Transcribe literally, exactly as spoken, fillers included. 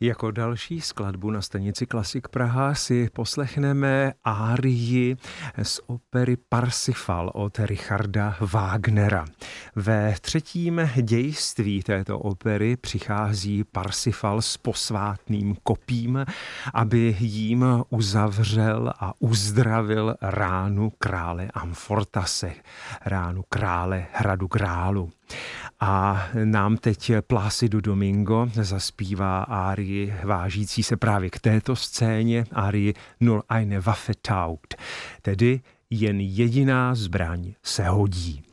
Jako další skladbu na stanici Klasik Praha si poslechneme árii z opery Parsifal od Richarda Wagnera. Ve třetím dějství této opery přichází Parsifal s posvátným kopím, aby jím uzavřel a uzdravil ránu krále Amfortase, ránu krále hradu Grálu. A nám teď Plácido Domingo zaspívá árii vážící se právě k této scéně, árii Nur eine Waffe taugt, tedy jen jediná zbraň se hodí.